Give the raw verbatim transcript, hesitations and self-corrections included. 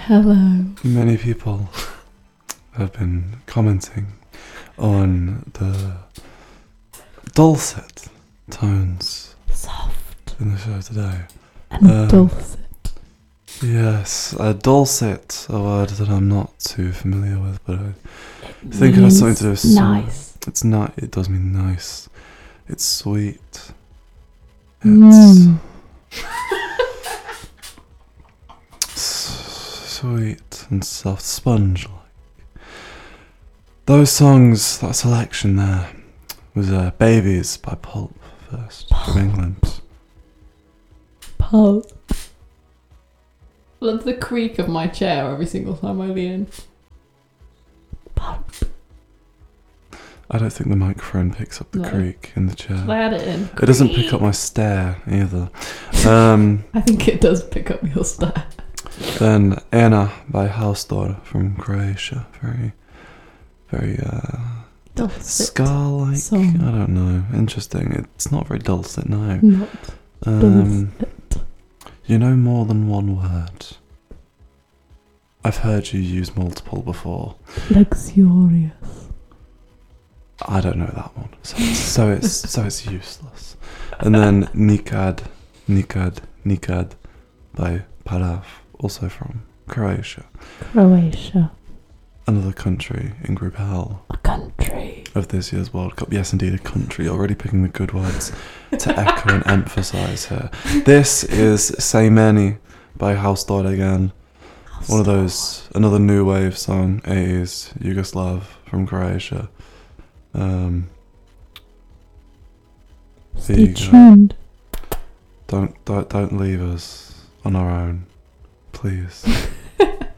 Hello. Many people have been commenting on the dulcet tones Soft in the show today. and Um, dulcet. Yes, a dulcet, a word that I'm not too familiar with, but I think it has something to do with Means some- nice. It's not. It does mean nice. It's sweet. It's Mm. s- sweet and soft, sponge-like. Those songs, that selection there, was uh, "Babies" by Pulp first from England. Pulp. Love the creak of my chair every single time I lean. Pulp. I don't think the microphone picks up the No. creak in the chair. Should I add it in? It doesn't pick up my stare either. Um, I think it does pick up your stare. then Anna by Halstor from Croatia. Very, very uh, Dulcet. ska-like. song. I don't know. Interesting. It's not very dulcet, no. Not Um, dulcet. you know more than one word. I've heard you use multiple before. Luxurious. I don't know that one, so it's, so it's so it's useless. And then Nikad, Nikad, Nikad by Parav, also from Croatia, Croatia. another country in Group L A country. of this year's World Cup. Yes, indeed, a country. Already picking the good words to echo and emphasise here. This is Say Many by Halstor again. One of those, another new wave song, eighties Yugoslav from Croatia. Um, There Stay you go. tuned. don't don't don't leave us on our own, please.